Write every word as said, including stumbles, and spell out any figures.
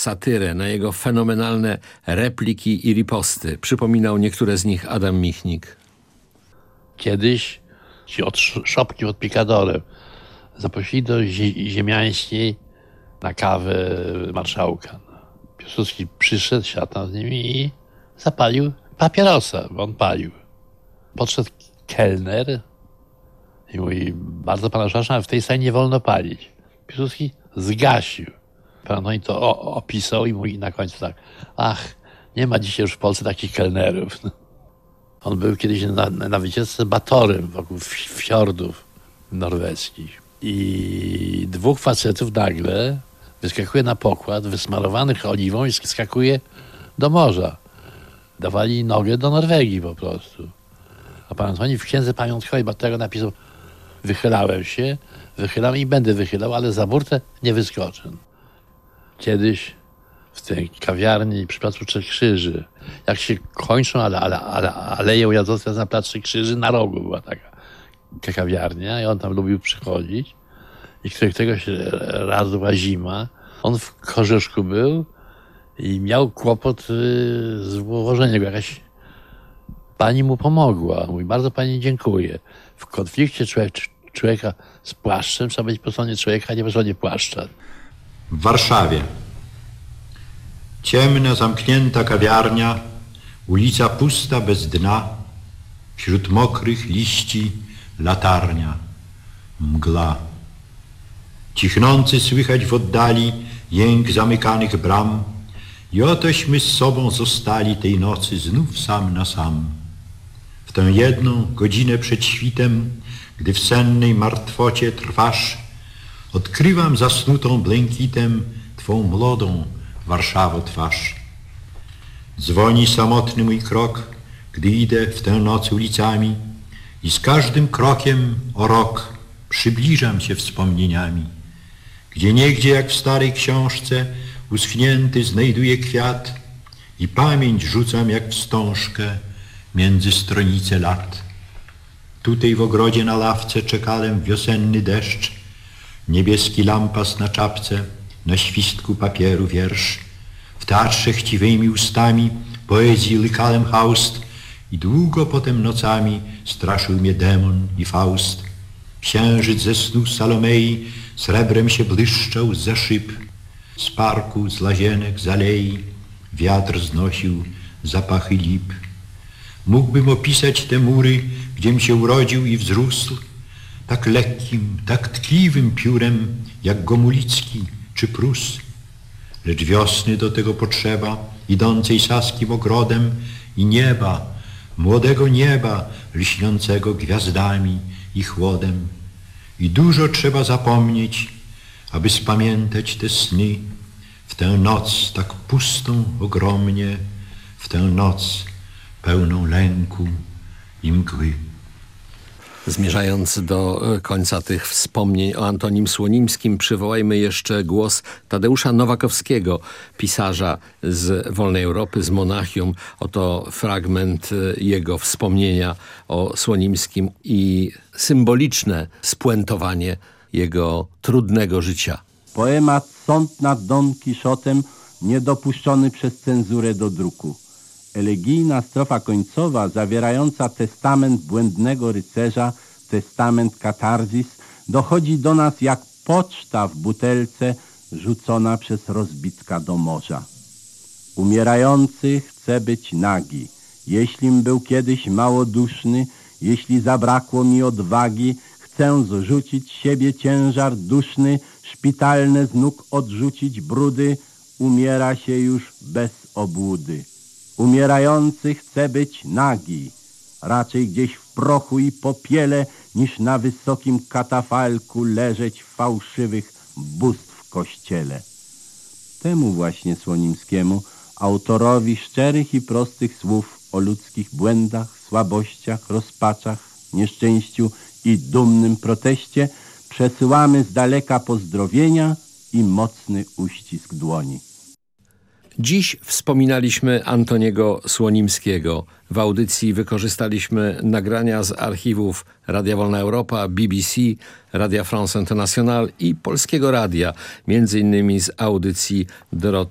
satyrę, na jego fenomenalne repliki i riposty. Przypominał niektóre z nich Adam Michnik. Kiedyś ci od szopki pod Pikadorem zaprosili do zie- ziemiańskiej na kawę marszałka. Piłsudski przyszedł, siadł tam z nimi i zapalił papierosa, bo on palił. Podszedł kelner i mówi: bardzo pana przepraszam, ale w tej sali nie wolno palić. Piłsudski zgasił. Pan Antoni to o, opisał i mówi na końcu tak: ach, nie ma dzisiaj już w Polsce takich kelnerów. On był kiedyś na, na wycieczce batorem wokół fiordów norweskich. I dwóch facetów nagle wyskakuje na pokład wysmarowanych oliwą i skakuje do morza. Dawali nogę do Norwegii po prostu. A pan Antoni w księdze pamiątkowej Batego napisał: wychylałem się, wychylam i będę wychylał, ale za burtę nie wyskoczę. Kiedyś w tej kawiarni przy Placu Trzech Krzyży, jak się kończą ale, ale, ale, Aleje Ujazdowskie na Placu Trzech Krzyży, na rogu była taka kawiarnia i on tam lubił przychodzić. I któregoś razu była zima, on w Korzeszku był i miał kłopot z ułożeniem. Jakaś pani mu pomogła. Mówi: bardzo pani dziękuję. W konflikcie człowiek, człowieka z płaszczem trzeba być po stronie człowieka, a nie po stronie płaszcza. W Warszawie. Ciemna, zamknięta kawiarnia, ulica pusta bez dna, wśród mokrych liści latarnia, mgła. Cichnący słychać w oddali jęk zamykanych bram i otośmy z sobą zostali tej nocy znów sam na sam. W tę jedną godzinę przed świtem, gdy w sennej martwocie trwasz, odkrywam zasnutą błękitem twą młodą Warszawo twarz. Dzwoni samotny mój krok, gdy idę w tę noc ulicami i z każdym krokiem o rok przybliżam się wspomnieniami. Gdzieniegdzie jak w starej książce uschnięty znajduję kwiat i pamięć rzucam jak wstążkę między stronice lat. Tutaj w ogrodzie na ławce czekałem wiosenny deszcz, niebieski lampas na czapce, na świstku papieru wiersz. W teatrze chciwymi ustami poezji łykałem haust i długo potem nocami straszył mnie demon i Faust. Księżyc ze snu Salomei srebrem się błyszczał za szyb. Z parku, z lazienek, z alei wiatr znosił zapachy lip. Mógłbym opisać te mury, gdziem się urodził i wzrósł, tak lekkim, tak tkliwym piórem, jak Gomulicki czy Prus. Lecz wiosny do tego potrzeba, idącej saskim ogrodem i nieba, młodego nieba, lśniącego gwiazdami i chłodem. I dużo trzeba zapomnieć, aby spamiętać te sny w tę noc tak pustą ogromnie, w tę noc pełną lęku i mgły. Zmierzając do końca tych wspomnień o Antonim Słonimskim, przywołajmy jeszcze głos Tadeusza Nowakowskiego, pisarza z Wolnej Europy, z Monachium. Oto fragment jego wspomnienia o Słonimskim i symboliczne spuentowanie jego trudnego życia. Poemat Sąd nad Don Kiszotem niedopuszczony przez cenzurę do druku. Elegijna strofa końcowa zawierająca testament błędnego rycerza, testament katarzis, dochodzi do nas jak poczta w butelce rzucona przez rozbitka do morza. Umierający chce być nagi. Jeślim był kiedyś małoduszny, jeśli zabrakło mi odwagi, chcę zrzucić siebie ciężar duszny, szpitalne z nóg odrzucić brudy, umiera się już bez obłudy. Umierający chce być nagi, raczej gdzieś w prochu i popiele, niż na wysokim katafalku leżeć fałszywych bóstw w kościele. Temu właśnie Słonimskiemu, autorowi szczerych i prostych słów o ludzkich błędach, słabościach, rozpaczach, nieszczęściu i dumnym proteście, przesyłamy z daleka pozdrowienia i mocny uścisk dłoni. Dziś wspominaliśmy Antoniego Słonimskiego. W audycji wykorzystaliśmy nagrania z archiwów Radia Wolna Europa, B B C, Radia France International i Polskiego Radia, między innymi z audycji Doroty